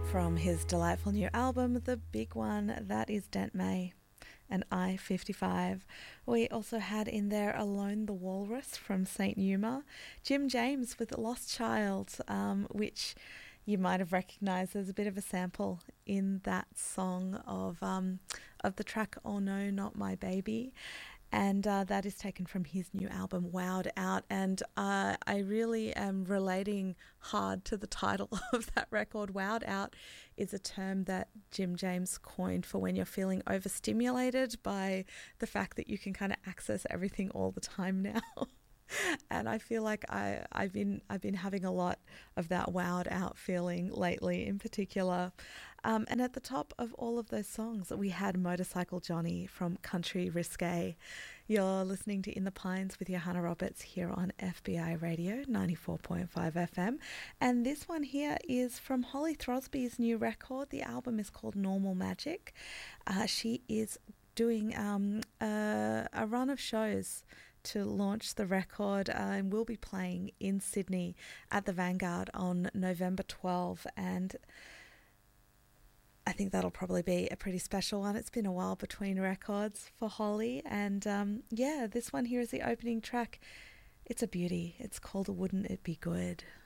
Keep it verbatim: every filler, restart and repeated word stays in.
From his delightful new album, the big one, that is Dent May and I fifty-five. We also had in there Alone the Walrus from Saint Numa, Jim James with Lost Child, um, which you might have recognised as a bit of a sample in that song of um, of the track Oh No, Not My Baby. And uh, that is taken from his new album, Wowed Out. And uh, I really am relating hard to the title of that record. Wowed Out is a term that Jim James coined for when you're feeling overstimulated by the fact that you can kind of access everything all the time now. And I feel like I, I've been I've been having a lot of that wowed out feeling lately in particular. Um, and at the top of all of those songs, we had Motorcycle Johnny from Country Risque. You're listening to In the Pines with Johanna Roberts here on F B I Radio ninety-four point five F M. And this one here is from Holly Throsby's new record. The album is called Normal Magic. Uh, she is doing um, a, a run of shows to launch the record, uh, and we'll be playing in Sydney at the Vanguard on November twelfth, and I think that'll probably be a pretty special one. It's been a while between records for Holly, and um, yeah, this one here is the opening track. It's a beauty. It's called Wouldn't It Be Good?